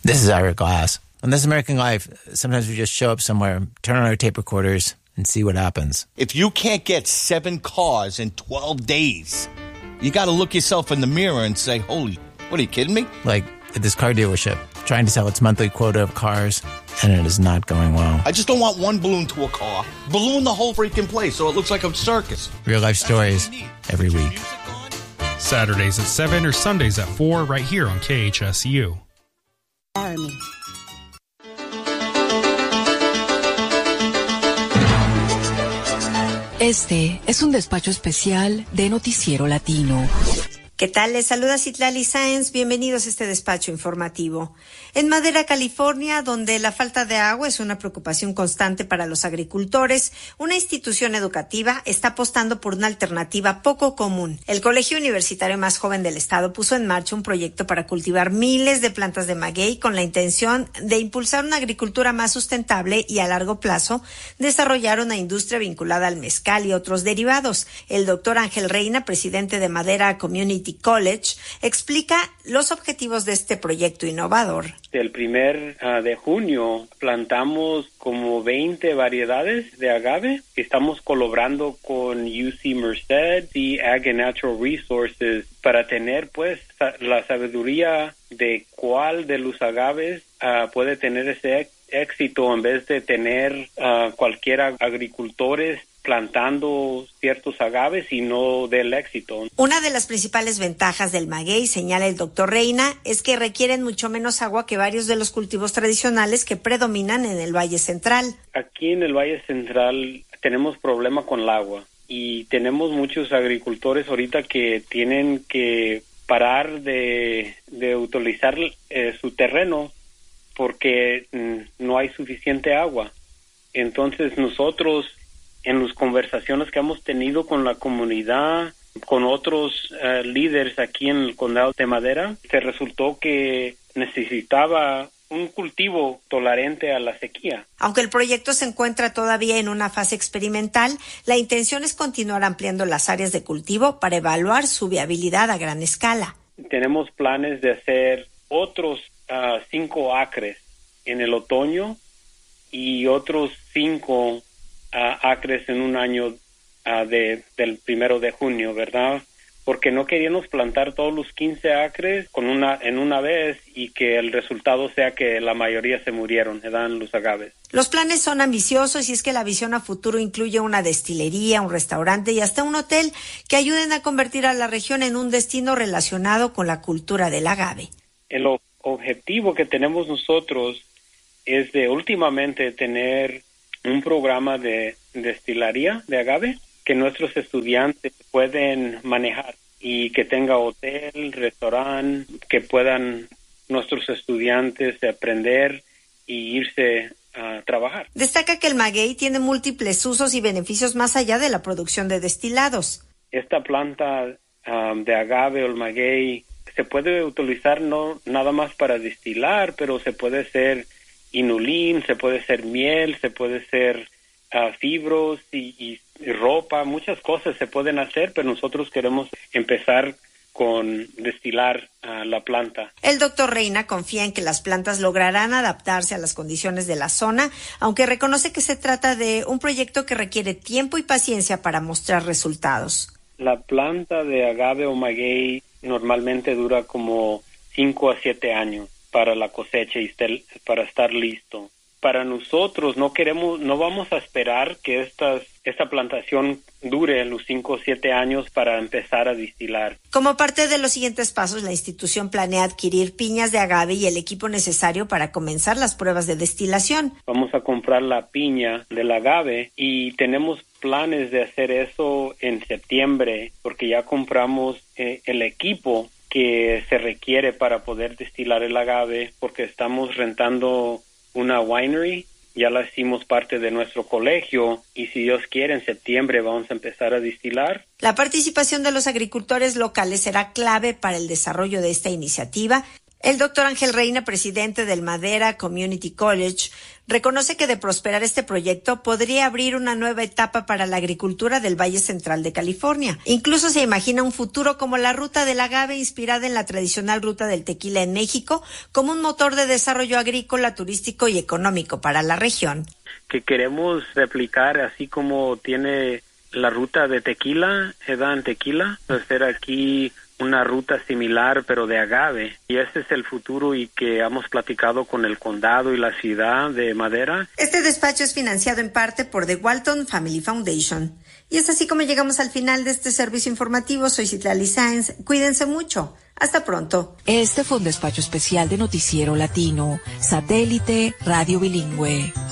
This is Ira Glass. On This American Life, sometimes we just show up somewhere, turn on our tape recorders, and see what happens. If you can't get 7 cars in 12 days, you got to look yourself in the mirror and say, holy, what are you kidding me? Like at this car dealership, trying to sell its monthly quota of cars, and it is not going well. I just don't want one balloon to a car. Balloon the whole freaking place so it looks like a circus. Real life stories every week. Saturdays at 7 or Sundays at 4 right here on KHSU. Army. Este es un despacho especial de Noticiero Latino. ¿Qué tal? Les saluda Citlali Sáenz. Bienvenidos a este despacho informativo. En Madera, California, donde la falta de agua es una preocupación constante para los agricultores, una institución educativa está apostando por una alternativa poco común. El colegio universitario más joven del estado puso en marcha un proyecto para cultivar miles de plantas de maguey con la intención de impulsar una agricultura más sustentable y a largo plazo desarrollar una industria vinculada al mezcal y otros derivados. El doctor Ángel Reina, presidente de Madera Community College, explica los objetivos de este proyecto innovador. El 1 de junio plantamos como 20 variedades de agave. Estamos colaborando con UC Merced y Ag and Natural Resources para tener pues la sabiduría de cuál de los agaves puede tener ese éxito en vez de tener cualquier agricultores plantando ciertos agaves y no del éxito. Una de las principales ventajas del maguey, señala el doctor Reina, es que requieren mucho menos agua que varios de los cultivos tradicionales que predominan en el Valle Central. Aquí en el Valle Central tenemos problema con el agua y tenemos muchos agricultores ahorita que tienen que parar de utilizar su terreno porque no hay suficiente agua. Entonces nosotros, en las conversaciones que hemos tenido con la comunidad, con otros líderes aquí en el condado de Madera, se resultó que necesitaba un cultivo tolerante a la sequía. Aunque el proyecto se encuentra todavía en una fase experimental, la intención es continuar ampliando las áreas de cultivo para evaluar su viabilidad a gran escala. Tenemos planes de hacer otros 5 acres en el otoño y otros 5 acres en un año del 1 de junio, ¿verdad? Porque no queríamos plantar todos los 15 acres en una vez y que el resultado sea que la mayoría se murieron, ¿verdad? Los agaves. Los planes son ambiciosos y es que la visión a futuro incluye una destilería, un restaurante y hasta un hotel que ayuden a convertir a la región en un destino relacionado con la cultura del agave. El objetivo que tenemos nosotros es de últimamente tener un programa de destilería de agave que nuestros estudiantes pueden manejar y que tenga hotel, restaurante, que puedan nuestros estudiantes aprender y irse a trabajar. Destaca que el maguey tiene múltiples usos y beneficios más allá de la producción de destilados. Esta planta de agave o el maguey se puede utilizar no nada más para destilar, pero se puede hacer inulín, se puede hacer miel, se puede hacer fibros y ropa, muchas cosas se pueden hacer, pero nosotros queremos empezar con destilar la planta. El doctor Reina confía en que las plantas lograrán adaptarse a las condiciones de la zona, aunque reconoce que se trata de un proyecto que requiere tiempo y paciencia para mostrar resultados. La planta de agave o maguey normalmente dura como 5 a 7 años para la cosecha y para estar listo. Para nosotros no vamos a esperar que esta plantación dure los 5 o 7 años para empezar a destilar. Como parte de los siguientes pasos, la institución planea adquirir piñas de agave y el equipo necesario para comenzar las pruebas de destilación. Vamos a comprar la piña del agave y tenemos planes de hacer eso en septiembre porque ya compramos el equipo que se requiere para poder destilar el agave porque estamos rentando una winery, ya la hicimos parte de nuestro colegio y si Dios quiere en septiembre vamos a empezar a destilar. La participación de los agricultores locales será clave para el desarrollo de esta iniciativa. El doctor Ángel Reina, presidente del Madera Community College, reconoce que de prosperar este proyecto podría abrir una nueva etapa para la agricultura del Valle Central de California. Incluso se imagina un futuro como la ruta del agave, inspirada en la tradicional ruta del tequila en México, como un motor de desarrollo agrícola, turístico y económico para la región. Que queremos replicar, así como tiene la ruta de tequila, en tequila, hacer aquí una ruta similar pero de agave, y este es el futuro y que hemos platicado con el condado y la ciudad de Madera. Este despacho es financiado en parte por The Walton Family Foundation. Y es así como llegamos al final de este servicio informativo. Soy Citlali Sáenz. Cuídense mucho. Hasta pronto. Este fue un despacho especial de Noticiero Latino, Satélite Radio Bilingüe.